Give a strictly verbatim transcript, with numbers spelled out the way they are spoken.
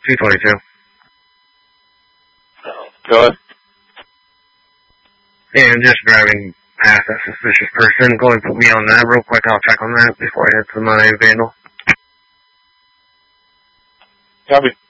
two twenty-two. Go ahead. Yeah, I'm just driving past that suspicious person. Go and put me on that real quick. I'll check on that before I hit to my vandal. Copy.